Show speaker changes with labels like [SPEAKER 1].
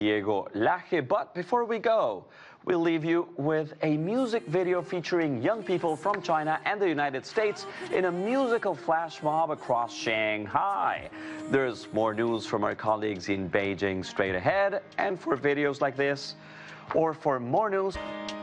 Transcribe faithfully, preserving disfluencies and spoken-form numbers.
[SPEAKER 1] Diego Laje. But before we go, we'll leave you with a music video featuring young people from China and the United States in a musical flash mob across Shanghai. There's more news from our colleagues in Beijing straight ahead, and for videos like this, or for more news,